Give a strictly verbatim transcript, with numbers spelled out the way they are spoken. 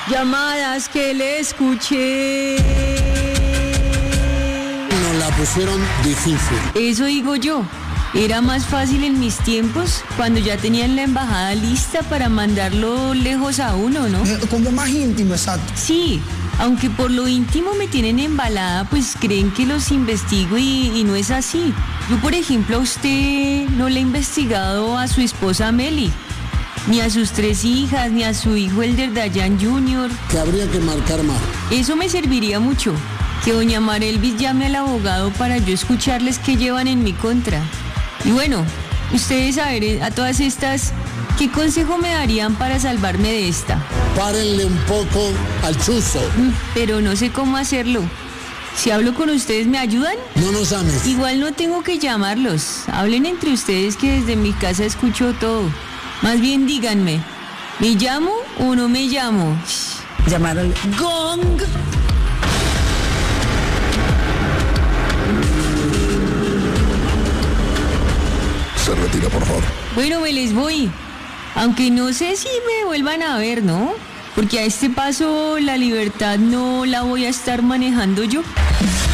Llamadas que le escuché. Nos la pusieron difícil. Eso digo yo. Era más fácil en mis tiempos, cuando ya tenían la embajada lista para mandarlo lejos a uno, ¿no? Eh, Como más íntimo, exacto. Sí, aunque por lo íntimo me tienen embalada, pues creen que los investigo y, y no es así. Yo, por ejemplo, a usted no le he investigado a su esposa Meli, ni a sus tres hijas, ni a su hijo Elder Dayan junior Que habría que marcar más. Eso me serviría mucho, que doña Marelvis llame al abogado para yo escucharles qué llevan en mi contra. Y bueno, ustedes a ver, a todas estas, ¿qué consejo me darían para salvarme de esta? Párenle un poco al chuzo. Mm, Pero no sé cómo hacerlo. Si hablo con ustedes, ¿me ayudan? No nos ames. Igual no tengo que llamarlos. Hablen entre ustedes que desde mi casa escucho todo. Más bien díganme, ¿me llamo o no me llamo? Llamar al ¡Gong! Se retira, por favor. Bueno, me les voy. Aunque no sé si me vuelvan a ver, ¿no? Porque a este paso la libertad no la voy a estar manejando yo.